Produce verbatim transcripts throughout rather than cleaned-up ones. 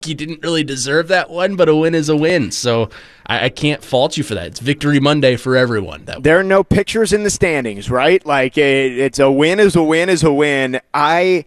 you didn't really deserve that one, but a win is a win. So I, I can't fault you for that. It's Victory Monday for everyone. That there are no pictures in the standings, right? Like it, it's a win is a win is a win. I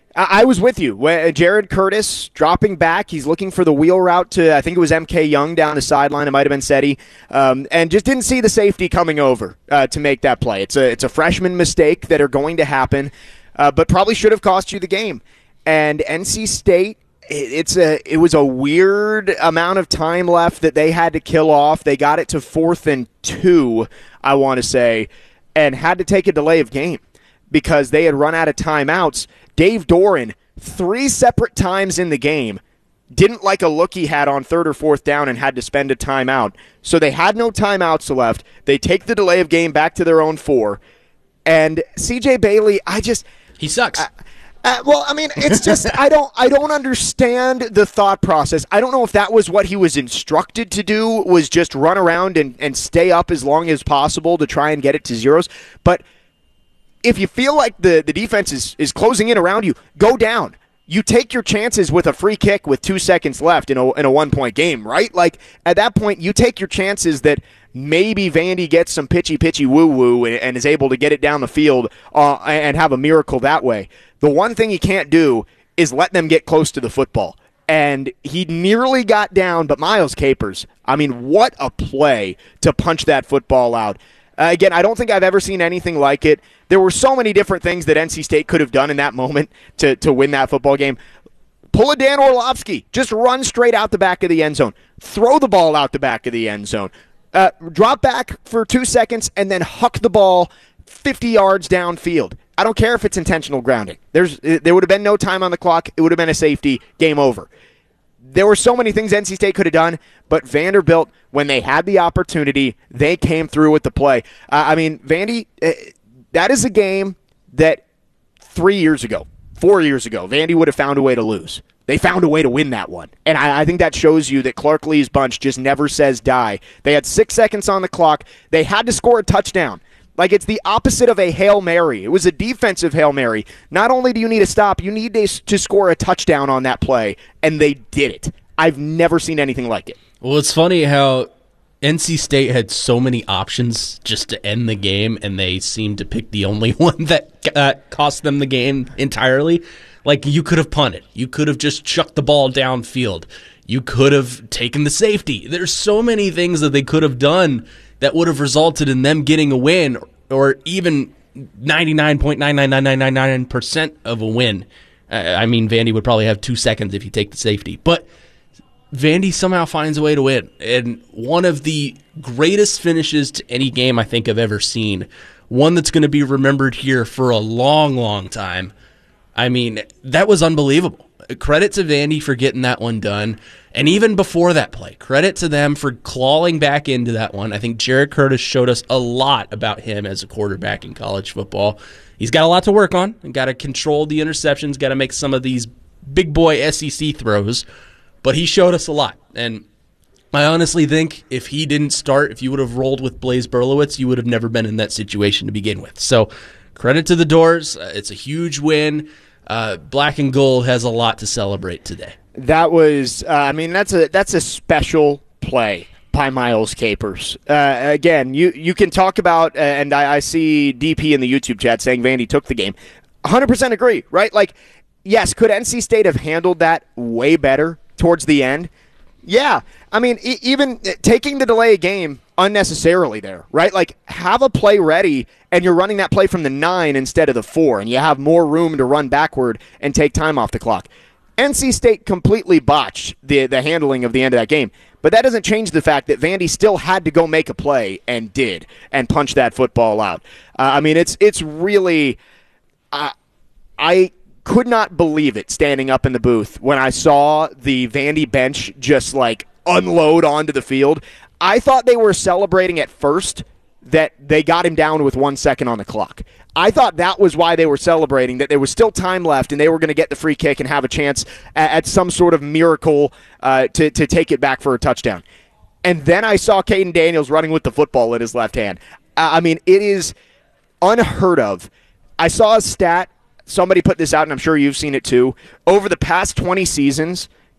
I was with you. Jared Curtis dropping back. He's looking for the wheel route to, I think it was M K Young down the sideline. It might have been Seti. Um, and just didn't see the safety coming over uh, to make that play. It's a, it's a freshman mistake that are going to happen, uh, but probably should have cost you the game. And N C State, it's a it was a weird amount of time left that they had to kill off. They got it to fourth and two, I want to say, and had to take a delay of game because they had run out of timeouts. Dave Doran, three separate times in the game, didn't like a look he had on third or fourth down and had to spend a timeout. So they had no timeouts left. They take the delay of game back to their own four. And C J Bailey, I just... He sucks. I, Uh, well, I mean, it's just I don't I don't understand the thought process. I don't know if that was what he was instructed to do, was just run around and, and stay up as long as possible to try and get it to zeros. But if you feel like the, the defense is, is closing in around you, go down. You take your chances with a free kick with two seconds left in a, in a one-point game, right? Like, at that point, you take your chances that maybe Vandy gets some pitchy-pitchy woo-woo and, and is able to get it down the field uh, and have a miracle that way. The one thing you can't do is let them get close to the football. And he nearly got down, but Miles Capers, I mean, what a play to punch that football out. Uh, again, I don't think I've ever seen anything like it. There were so many different things that N C State could have done in that moment to, to win that football game. Pull a Dan Orlovsky. Just run straight out the back of the end zone. Throw the ball out the back of the end zone. Uh, drop back for two seconds and then huck the ball fifty yards downfield. I don't care if it's intentional grounding. There's There would have been no time on the clock. It would have been a safety. Game over. There were so many things N C State could have done, but Vanderbilt, when they had the opportunity, they came through with the play. Uh, I mean, Vandy, uh, that is a game that three years ago, four years ago, Vandy would have found a way to lose. They found a way to win that one. And I, I think that shows you that Clark Lee's bunch just never says die. They had six seconds on the clock. They had to score a touchdown. Like, it's the opposite of a Hail Mary. It was a defensive Hail Mary. Not only do you need a stop, you need to, to score a touchdown on that play, and they did it. I've never seen anything like it. Well, it's funny how N C State had so many options just to end the game, and they seemed to pick the only one that uh, cost them the game entirely. Like, you could have punted. You could have just chucked the ball downfield. You could have taken the safety. There's so many things that they could have done that would have resulted in them getting a win, or even ninety-nine point nine nine nine nine nine nine percent of a win. Uh, I mean, Vandy would probably have two seconds if you take the safety. But Vandy somehow finds a way to win. And one of the greatest finishes to any game I think I've ever seen. One that's going to be remembered here for a long, long time. I mean, that was unbelievable. Credit to Vandy for getting that one done. And even before that play, credit to them for clawing back into that one. I think Jared Curtis showed us a lot about him as a quarterback in college football. He's got a lot to work on. Got to control the interceptions, got to make some of these big boy S E C throws. But he showed us a lot. And I honestly think if he didn't start, if you would have rolled with Blaise Berlowitz, you would have never been in that situation to begin with. So credit to the Doors. Uh, it's a huge win. Uh, Black and Gold has a lot to celebrate today. That was, uh, I mean, that's a that's a special play by Miles Capers. Uh, again, you, you can talk about, uh, and I, I see D P in the YouTube chat saying Vandy took the game. one hundred percent agree, right? Like, yes, could N C State have handled that way better towards the end? Yeah. I mean, e- even taking the delay of game unnecessarily there, right? Like, have a play ready, and you're running that play from the nine instead of the four, and you have more room to run backward and take time off the clock. N C State completely botched the the handling of the end of that game, but that doesn't change the fact that Vandy still had to go make a play and did, and punch that football out. Uh, I mean, it's it's really, uh, I could not believe it standing up in the booth when I saw the Vandy bench just like unload onto the field. I thought they were celebrating at first that they got him down with one second on the clock. I thought that was why they were celebrating, that there was still time left and they were going to get the free kick and have a chance at, at some sort of miracle uh, to, to take it back for a touchdown. And then I saw Caden Daniels running with the football in his left hand. Uh, I mean, it is unheard of. I saw a stat, somebody put this out, and I'm sure you've seen it too. Over the past twenty seasons,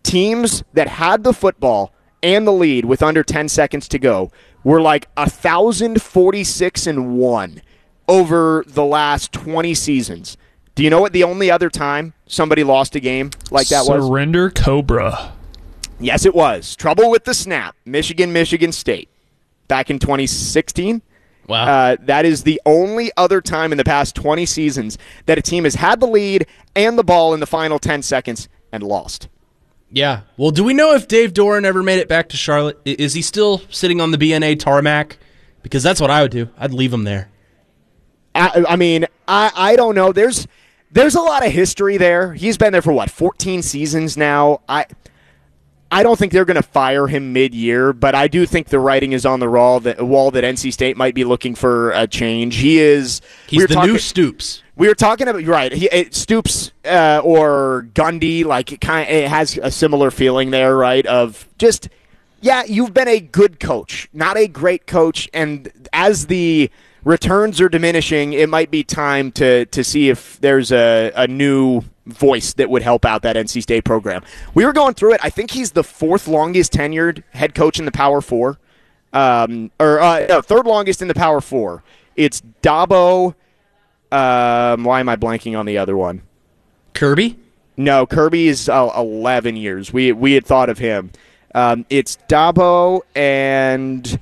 teams that had the football and the lead with under ten seconds to go were like one thousand forty-six and one over the last twenty seasons. Do you know what the only other time somebody lost a game like that was? Surrender Cobra. Yes, it was. Trouble with the snap. Michigan, Michigan State. Back in twenty sixteen. Wow. Uh, that is the only other time in the past twenty seasons that a team has had the lead and the ball in the final ten seconds and lost. Yeah. Well, do we know if Dave Doran ever made it back to Charlotte? I- Is he still sitting on the B N A tarmac? Because that's what I would do. I'd leave him there. I, I mean, I, I don't know. There's there's a lot of history there. He's been there for, what, fourteen seasons now? I I don't think they're going to fire him mid-year, but I do think the writing is on the wall that, wall that N C State might be looking for a change. He is... He's we were the talking, new Stoops. We were talking about... Right. He, it, Stoops uh, or Gundy, like, it, kind of, it has a similar feeling there, right, of just... Yeah, you've been a good coach, not a great coach, and as the returns are diminishing, it might be time to to see if there's a, a new voice that would help out that N C State program. We were going through it. I think he's the fourth longest tenured head coach in the Power Four, um, or uh, no, third longest in the Power Four. It's Dabo. Um, why am I blanking on the other one? Kirby? No, Kirby is uh, eleven years. We we had thought of him. Um, it's Dabo and...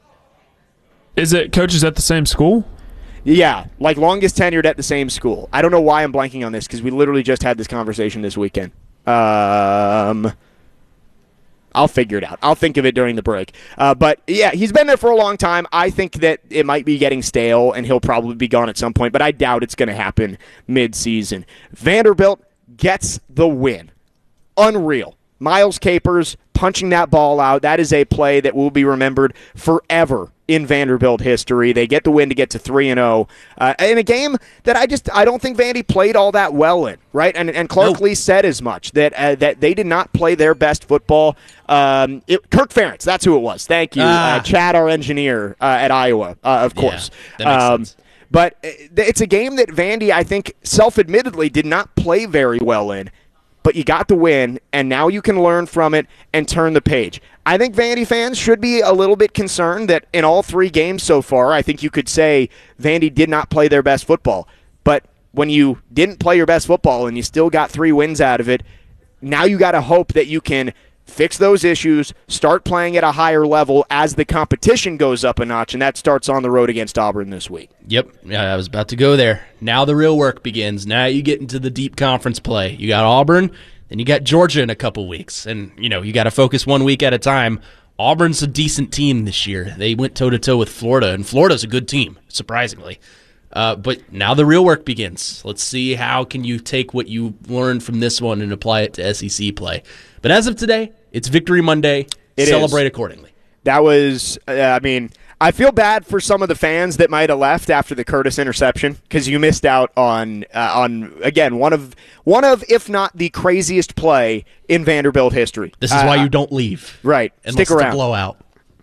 Is it coaches at the same school? Yeah, like longest tenured at the same school. I don't know why I'm blanking on this because we literally just had this conversation this weekend. Um, I'll figure it out. I'll think of it during the break. Uh, but, yeah, he's been there for a long time. I think that it might be getting stale, and he'll probably be gone at some point, but I doubt it's going to happen mid-season. Vanderbilt gets the win. Unreal. Miles Capers punching that ball out. That is a play that will be remembered forever in Vanderbilt history. They get the win to get to three and oh uh, in a game that I just I don't think Vandy played all that well in, right? And and Clark Nope. Lee said as much, that uh, that they did not play their best football. Um, it, Kirk Ferentz, that's who it was. Thank you. Ah. Uh, Chad, our engineer uh, at Iowa, uh, of Yeah, course. that makes Um, sense. But it's a game that Vandy, I think, self-admittedly did not play very well in. But you got the win, and now you can learn from it and turn the page. I think Vandy fans should be a little bit concerned that in all three games so far, I think you could say Vandy did not play their best football. But when you didn't play your best football and you still got three wins out of it, now you got to hope that you can fix those issues, start playing at a higher level as the competition goes up a notch, and that starts on the road against Auburn this week. Yep, yeah, I was about to go there. Now the real work begins. Now you get into the deep conference play. You got Auburn, then you got Georgia in a couple weeks, and you know you got to focus one week at a time. Auburn's a decent team this year. They went toe to toe with Florida, and Florida's a good team, surprisingly. Uh, but now the real work begins. Let's see how can you take what you learned from this one and apply it to S E C play. But as of today, it's Victory Monday. It Celebrate is. accordingly. That was, uh, I mean, I feel bad for some of the fans that might have left after the Curtis interception because you missed out on, uh, on again, one of, one of, if not the craziest play in Vanderbilt history. This is Uh, why you don't leave. Right. Unless Stick around. it's a blowout.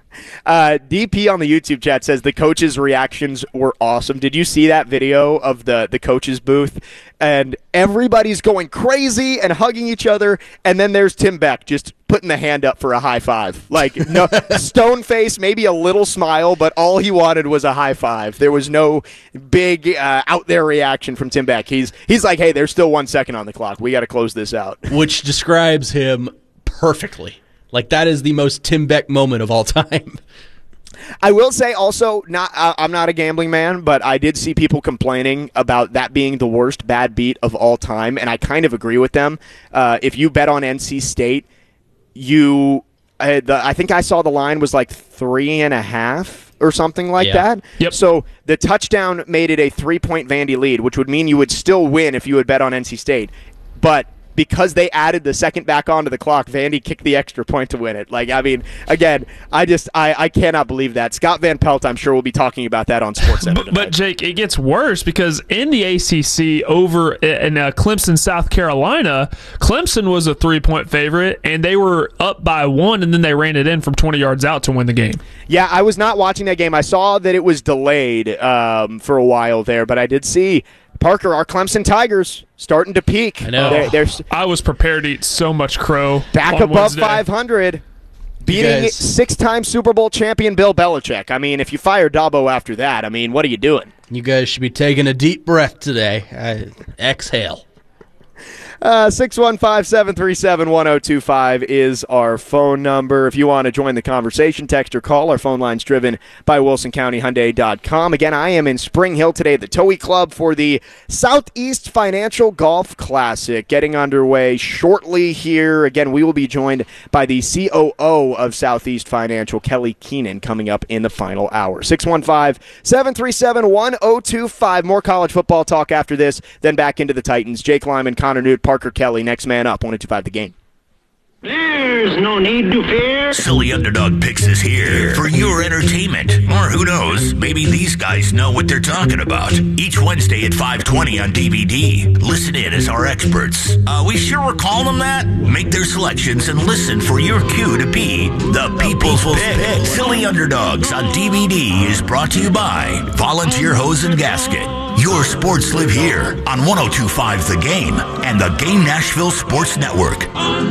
Uh, D P on the YouTube chat says the coaches' reactions were awesome. Did you see that video of the, the coaches' booth? And everybody's going crazy and hugging each other, and then there's Tim Beck just putting the hand up for a high five. Like, no stone face, maybe a little smile, but all he wanted was a high five. There was no big uh, out there reaction from Tim Beck. He's he's like, hey, there's still one second on the clock. We got to close this out. Which describes him perfectly. Like, that is the most Tim Beck moment of all time. I will say also, not uh, I'm not a gambling man, but I did see people complaining about that being the worst bad beat of all time, and I kind of agree with them. Uh, if you bet on N C State, you, uh, the, I think I saw the line was like three and a half or something like Yeah. that. Yep. So the touchdown made it a three-point Vandy lead, which would mean you would still win if you had bet on N C State. But because they added the second back onto the clock, Vandy kicked the extra point to win it. Like, I mean, again, I just, I, I cannot believe that. Scott Van Pelt, I'm sure, will be talking about that on SportsCenter But, tonight. but Jake, it gets worse because in the A C C over in uh, Clemson, South Carolina, Clemson was a three-point favorite, and they were up by one, and then they ran it in from twenty yards out to win the game. Yeah, I was not watching that game. I saw that it was delayed um, for a while there, but I did see Parker, our Clemson Tigers starting to peak. I know. They're, they're I was prepared to eat so much crow. back on above Wednesday. five hundred, beating guys- six-time Super Bowl champion Bill Belichick. I mean, if you fire Dabo after that, I mean, what are you doing? You guys should be taking a deep breath today. Uh, exhale. Uh, six one five, seven three seven, one oh two five is our phone number. If you want to join the conversation, text or call. Our phone line's driven by Wilson County Hyundai dot com. Again, I am in Spring Hill today at the Towee Club for the Southeast Financial Golf Classic, getting underway shortly here. Again, we will be joined by the C O O of Southeast Financial, Kelly Keenan, coming up in the final hour. six one five, seven three seven, one oh two five. More college football talk after this, then back into the Titans. Jake Lyman, Connor Newt, Parker Kelly, next man up, one oh two five The Game. There's no need to fear. Silly Underdog Picks is here for your entertainment. Or who knows, maybe these guys know what they're talking about. Each Wednesday at five twenty on D V D. Listen in as our experts. Uh, we sure we're calling them that? Make their selections and listen for your cue to be the People's Pick. Silly Underdogs on D V D is brought to you by Volunteer Hose and Gasket. Your sports live here on one oh two point five The Game and the Game Nashville Sports Network.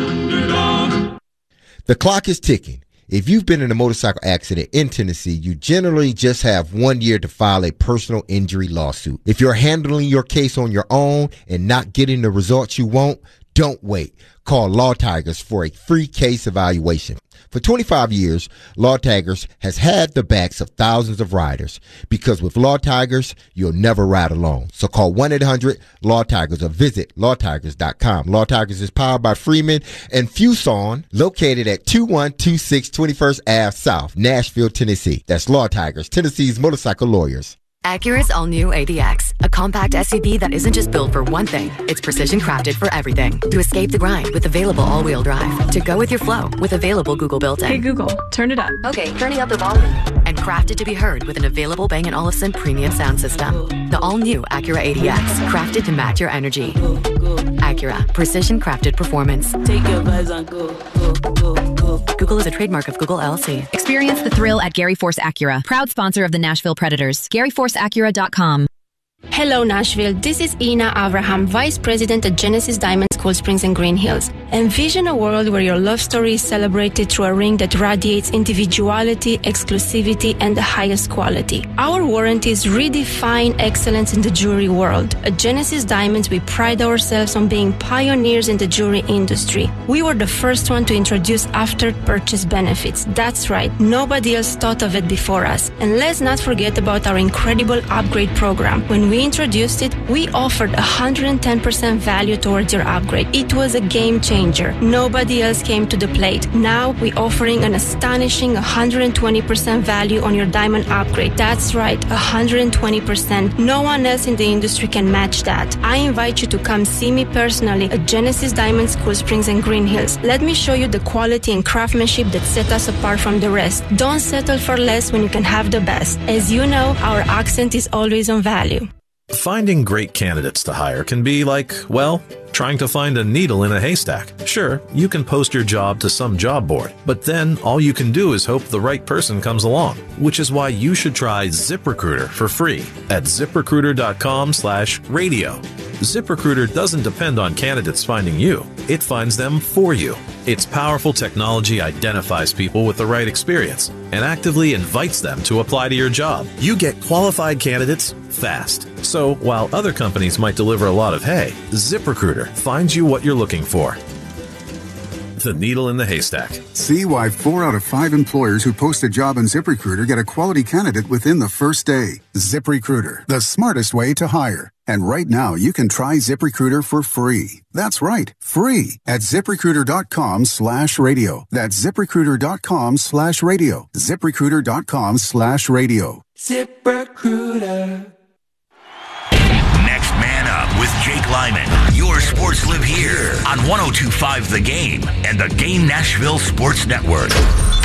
The clock is ticking. If you've been in a motorcycle accident in Tennessee, you generally just have one year to file a personal injury lawsuit. If you're handling your case on your own and not getting the results you want, don't wait. Call Law Tigers for a free case evaluation. For twenty-five years, Law Tigers has had the backs of thousands of riders, because with Law Tigers, you'll never ride alone. So call one eight hundred Law Tigers or visit law tigers dot com. Law Tigers is powered by Freeman and Fuson, located at two one two six twenty-first Avenue South, Nashville, Tennessee. That's Law Tigers, Tennessee's motorcycle lawyers. Acura's all-new A D X, a compact S U V that isn't just built for one thing, it's precision crafted for everything. To escape the grind with available all-wheel drive. To go with your flow with available Google built-in. Hey Google, turn it up. Okay, turning up the volume. And crafted to be heard with an available Bang and Olufsen premium sound system. The all-new Acura A D X, crafted to match your energy. Acura, precision crafted performance. Take your vibes on go, go, go, go. Google is a trademark of Google L L C. Experience the thrill at Gary Force Acura, proud sponsor of the Nashville Predators. Gary Force Acura dot com. Hello, Nashville. This is Ina Abraham, Vice President at Genesis Diamonds, Cool Springs, and Green Hills. Envision a world where your love story is celebrated through a ring that radiates individuality, exclusivity, and the highest quality. Our warranties redefine excellence in the jewelry world. At Genesis Diamonds, we pride ourselves on being pioneers in the jewelry industry. We were the first one to introduce after-purchase benefits. That's right. Nobody else thought of it before us. And let's not forget about our incredible upgrade program. When we introduced it, we offered one hundred ten percent value towards your upgrade. It was a game changer. Nobody else came to the plate. Now we're offering an astonishing one hundred twenty percent value on your diamond upgrade. That's right, one hundred twenty percent. No one else in the industry can match that. I invite you to come see me personally at Genesis Diamonds, Cool Springs, and Green Hills. Let me show you the quality and craftsmanship that set us apart from the rest. Don't settle for less when you can have the best. As you know, our accent is always on value. Finding great candidates to hire can be like, well, trying to find a needle in a haystack. Sure, you can post your job to some job board, but then all you can do is hope the right person comes along, which is why you should try ZipRecruiter for free at ziprecruiter dot com slash radio. ZipRecruiter doesn't depend on candidates finding you. It finds them for you. Its powerful technology identifies people with the right experience and actively invites them to apply to your job. You get qualified candidates fast. So while other companies might deliver a lot of hay, ZipRecruiter finds you what you're looking for. The needle in the haystack. See why four out of five employers who post a job on ZipRecruiter get a quality candidate within the first day. ZipRecruiter, the smartest way to hire. And right now, you can try ZipRecruiter for free. That's right, free at ziprecruiter dot com slash radio. That's ziprecruiter dot com slash radio. ziprecruiter dot com slash radio. ZipRecruiter. Next man up with Jake Lyman. Your sports live here on one oh two point five The Game and the Game Nashville Sports Network.